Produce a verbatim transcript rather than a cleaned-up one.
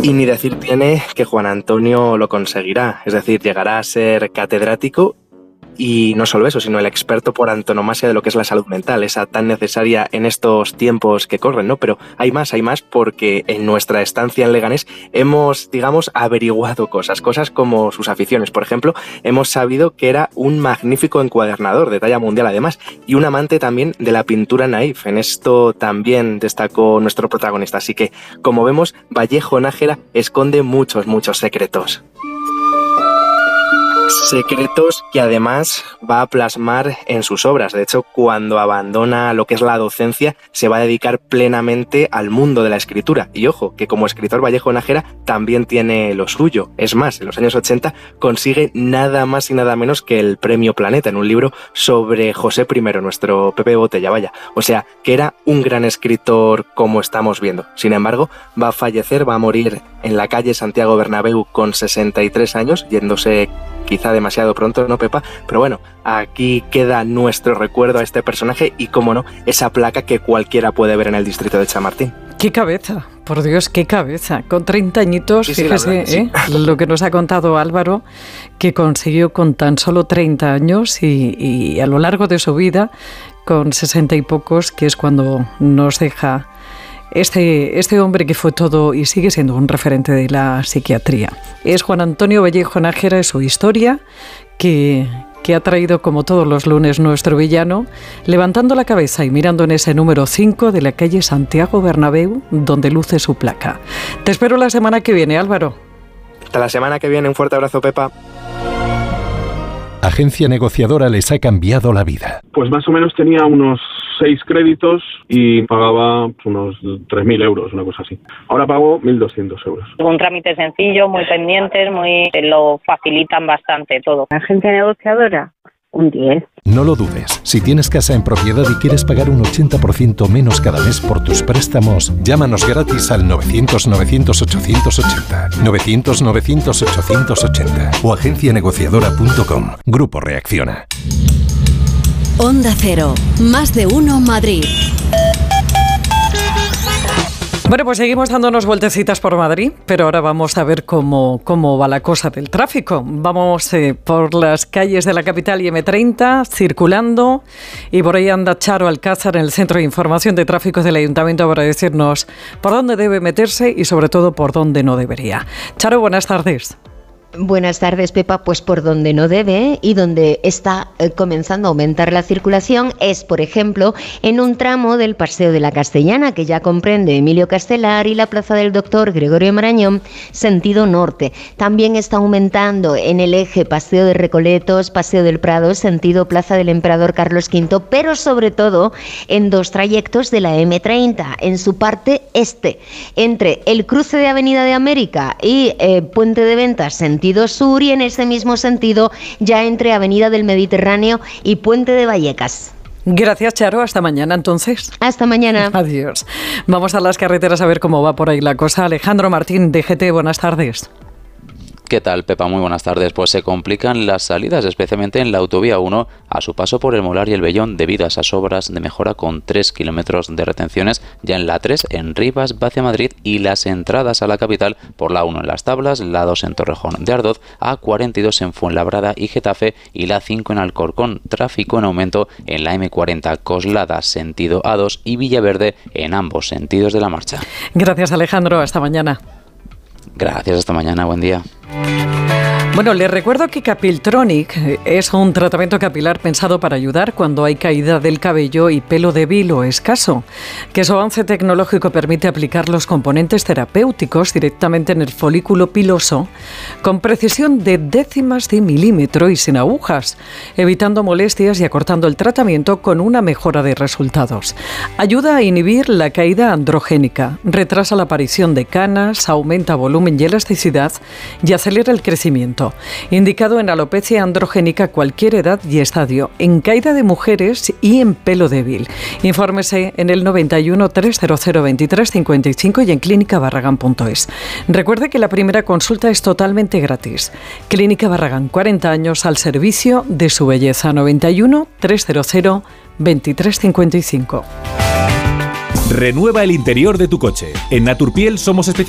Y ni decir tiene que Juan Antonio lo conseguirá, es decir, llegará a ser catedrático. Y no solo eso, sino el experto por antonomasia de lo que es la salud mental, esa tan necesaria en estos tiempos que corren, ¿no? Pero hay más, hay más, porque en nuestra estancia en Leganés hemos, digamos, averiguado cosas, cosas como sus aficiones. Por ejemplo, hemos sabido que era un magnífico encuadernador de talla mundial además, y un amante también de la pintura naif. En esto también destacó nuestro protagonista. Así que, como vemos, Vallejo Nájera esconde muchos, muchos secretos. Secretos que además va a plasmar en sus obras. De hecho, cuando abandona lo que es la docencia, se va a dedicar plenamente al mundo de la escritura. Y ojo, que como escritor Vallejo Nájera también tiene lo suyo. Es más, en los años ochenta consigue nada más y nada menos que el Premio Planeta en un libro sobre José primero, nuestro Pepe Botella, vaya. O sea, que era un gran escritor como estamos viendo. Sin embargo, va a fallecer, va a morir en la calle Santiago Bernabéu con sesenta y tres años, yéndose quizá demasiado pronto, ¿no, Pepa? Pero bueno, aquí queda nuestro recuerdo a este personaje y, cómo no, esa placa que cualquiera puede ver en el distrito de Chamartín. ¡Qué cabeza! Por Dios, qué cabeza. Con treinta añitos, sí, sí, fíjese, verdad, sí. ¿eh? Lo que nos ha contado Álvaro, que consiguió con tan solo treinta años y, y a lo largo de su vida, con sesenta y pocos, que es cuando nos deja Este, este hombre que fue todo y sigue siendo un referente de la psiquiatría. Es Juan Antonio Vallejo Nájera, es su historia, que, que ha traído como todos los lunes nuestro villano, levantando la cabeza y mirando en ese número cinco de la calle Santiago Bernabéu, donde luce su placa. Te espero la semana que viene, Álvaro. Hasta la semana que viene, un fuerte abrazo, Pepa. Agencia Negociadora les ha cambiado la vida. Pues más o menos tenía unos seis créditos y pagaba unos tres mil euros, una cosa así. Ahora pago mil doscientos euros. Un trámite sencillo, muy pendientes, muy lo facilitan bastante todo. Agencia Negociadora, un diez. No lo dudes. Si tienes casa en propiedad y quieres pagar un ochenta por ciento menos cada mes por tus préstamos, llámanos gratis al novecientos novecientos ochocientos ochenta. novecientos novecientos ochocientos ochenta o agencia negociadora punto com. Grupo Reacciona. Onda Cero, más de uno Madrid. Bueno, pues seguimos dándonos vueltecitas por Madrid, pero ahora vamos a ver cómo, cómo va la cosa del tráfico. Vamos eh, por las calles de la capital y eme treinta, circulando, y por ahí anda Charo Alcázar en el Centro de Información de Tráfico del Ayuntamiento para decirnos por dónde debe meterse y sobre todo por dónde no debería. Charo, buenas tardes. Buenas tardes, Pepa. Pues por donde no debe y donde está eh, comenzando a aumentar la circulación es, por ejemplo, en un tramo del Paseo de la Castellana, que ya comprende Emilio Castelar y la Plaza del Doctor Gregorio Marañón, sentido norte. También está aumentando en el eje Paseo de Recoletos, Paseo del Prado, sentido Plaza del Emperador Carlos quinto, pero sobre todo en dos trayectos de la eme treinta, en su parte este, entre el cruce de Avenida de América y eh, Puente de Ventas, sentido sentido sur, y en ese mismo sentido ya entre Avenida del Mediterráneo y Puente de Vallecas. Gracias, Charo. Hasta mañana, entonces. Hasta mañana. Adiós. Vamos a las carreteras a ver cómo va por ahí la cosa. Alejandro Martín, de G T, buenas tardes. ¿Qué tal, Pepa? Muy buenas tardes. Pues se complican las salidas, especialmente en la autovía uno, a su paso por el Molar y el Vellón, debido a esas obras de mejora con tres kilómetros de retenciones, ya en la tres, en Rivas, hacia Madrid, y las entradas a la capital por la uno en Las Tablas, la dos en Torrejón de Ardoz, A cuarenta y dos en Fuenlabrada y Getafe, y la cinco en Alcorcón. Tráfico en aumento en la eme cuarenta, Coslada, sentido A dos, y Villaverde, en ambos sentidos de la marcha. Gracias, Alejandro. Hasta mañana. Gracias, hasta mañana. Buen día. Bueno, les recuerdo que Capiltronic es un tratamiento capilar pensado para ayudar cuando hay caída del cabello y pelo débil o escaso, que su avance tecnológico permite aplicar los componentes terapéuticos directamente en el folículo piloso con precisión de décimas de milímetro y sin agujas, evitando molestias y acortando el tratamiento con una mejora de resultados. Ayuda a inhibir la caída androgénica, retrasa la aparición de canas, aumenta volumen y elasticidad y acelera el crecimiento. Indicado en alopecia androgénica a cualquier edad y estadio, en caída de mujeres y en pelo débil. Infórmese en el noventa y uno, trescientos veintitrés, cincuenta y cinco y en clínica barragán punto es. Recuerde que la primera consulta es totalmente gratis. Clínica Barragán, cuarenta años al servicio de su belleza. noventa y uno, trescientos veintitrés, cincuenta y cinco. Renueva el interior de tu coche. En Naturpiel somos especialistas